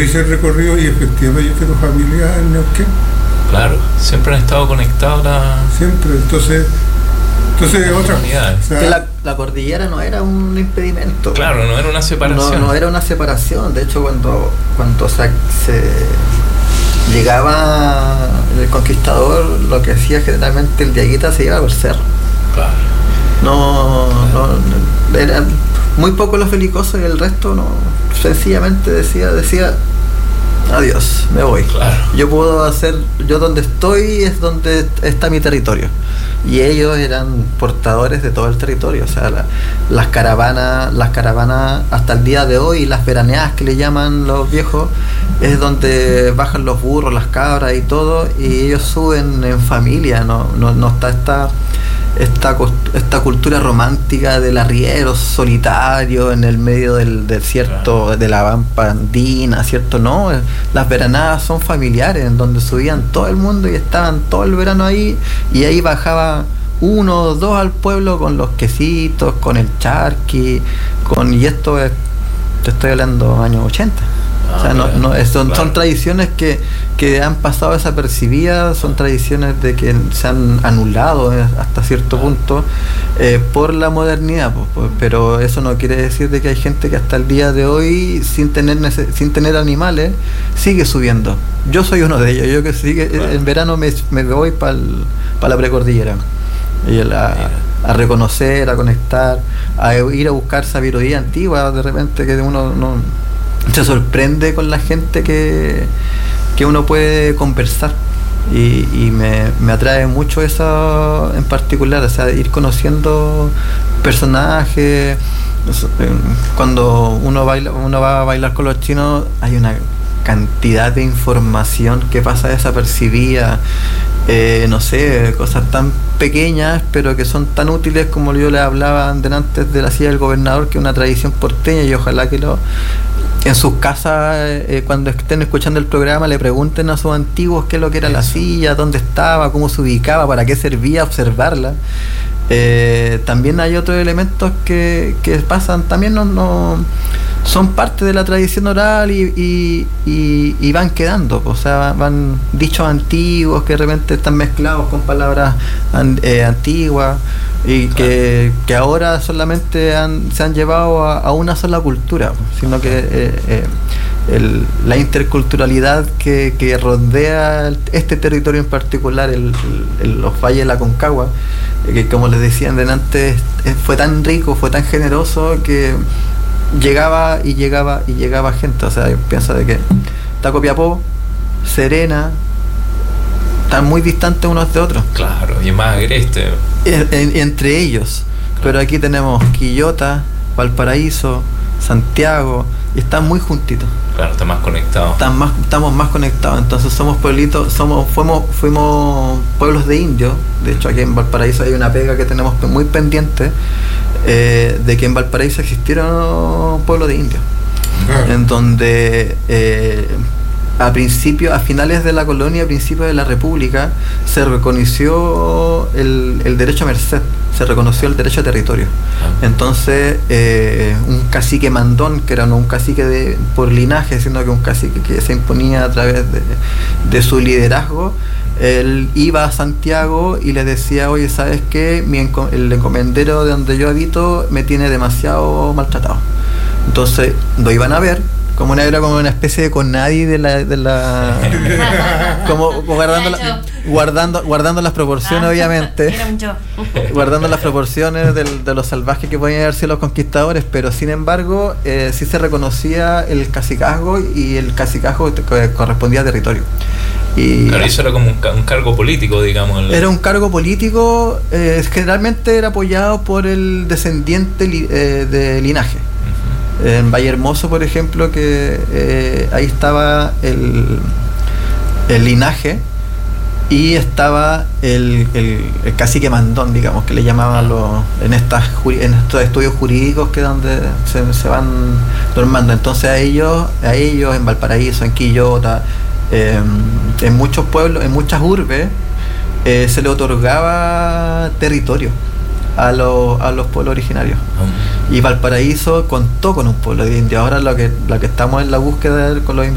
hice el recorrido y efectivamente yo tengo familia en Neuquén. Claro, siempre han estado conectados siempre, entonces otras unidades. O sea, que la cordillera no era un impedimento. Claro, no era una separación. No era una separación. De hecho, cuando se llegaba el conquistador, lo que hacía generalmente el diaguita se iba por cerro. Claro. No, eran muy pocos los belicosos y el resto no, sencillamente decía adiós, me voy. Claro. Yo donde estoy es donde está mi territorio. Y ellos eran portadores de todo el territorio. O sea, las caravanas hasta el día de hoy, las veraneadas que le llaman los viejos, es donde bajan los burros, las cabras y todo, y ellos suben en familia. No está esta cultura romántica del arriero solitario en el medio del desierto, claro, de la pampa andina, ¿cierto? No, las veraneadas son familiares, en donde subían todo el mundo y estaban todo el verano ahí, y ahí bajaba uno o dos al pueblo con los quesitos, con el charqui, y esto es, te estoy hablando años 80. O sea, son tradiciones que han pasado desapercibidas, son tradiciones de que se han anulado hasta cierto punto por la modernidad, pero eso no quiere decir de que hay gente que hasta el día de hoy, sin tener animales, sigue subiendo. Yo soy uno de ellos, yo que en verano me voy para la precordillera, y a reconocer, a conectar, a ir a buscar sabiduría antigua, de repente que uno no se sorprende con la gente que uno puede conversar, y me atrae mucho eso en particular, o sea, ir conociendo personajes. Cuando uno va a bailar con los chinos, hay una cantidad de información que pasa desapercibida, no sé, cosas tan pequeñas pero que son tan útiles, como yo les hablaba antes de la silla del gobernador, que es una tradición porteña, y ojalá que en sus casas, cuando estén escuchando el programa, le pregunten a sus antiguos qué es lo que era la silla, dónde estaba, cómo se ubicaba, para qué servía, observarla. También hay otros elementos que pasan, también no son parte de la tradición oral y van quedando, o sea, van dichos antiguos que de repente están mezclados con palabras antiguas, y que ahora solamente se han llevado a una sola cultura, sino que la interculturalidad que rodea este territorio en particular, los valles de la Concagua, que como les decía antes, fue tan rico, fue tan generoso, que llegaba gente. O sea, yo pienso de que está Copiapó, Serena, están muy distantes unos de otros. Claro, y más agreste. Entre ellos. Claro. Pero aquí tenemos Quillota, Valparaíso, Santiago, y están muy juntitos. Claro, están más conectados. Estamos más conectados. Entonces somos pueblitos, fuimos pueblos de indios. De hecho, aquí en Valparaíso hay una pega que tenemos muy pendiente, de que en Valparaíso existieron pueblos de indios. En donde a finales de la colonia, a principios de la República, se reconoció el derecho a merced, se reconoció el derecho a territorio. Entonces, un cacique mandón, que era no un cacique por linaje, sino que un cacique que se imponía a través de su liderazgo, él iba a Santiago y le decía: oye, ¿sabes qué? El encomendero de donde yo habito me tiene demasiado maltratado. Entonces lo iban a ver, era como una especie de CONADI de la como guardando las proporciones, obviamente. Era un yo. Guardando las proporciones de los salvajes que podían haber sido los conquistadores, pero sin embargo sí se reconocía el cacicazgo, y el cacicazgo correspondía a territorio. Y claro, eso era como un cargo político, digamos. Era un cargo político, generalmente era apoyado por el descendiente de linaje. En Valle Hermoso, por ejemplo, que ahí estaba el linaje, y estaba el cacique mandón, digamos, que le llamaban en estos estudios jurídicos, que es donde se van normando. Entonces a ellos en Valparaíso, en Quillota, en muchos pueblos, en muchas urbes, se le otorgaba territorio a los pueblos originarios. Y Valparaíso contó con un pueblo de indios. Ahora lo que estamos en la búsqueda con los